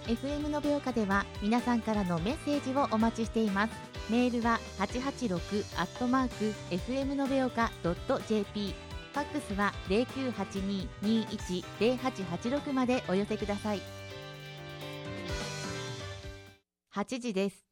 FM のび岡では皆さんからのメッセージをお待ちしています。メールは 886@fm のびおか .jp、 ファックスは 0982-210886 までお寄せください。8時です。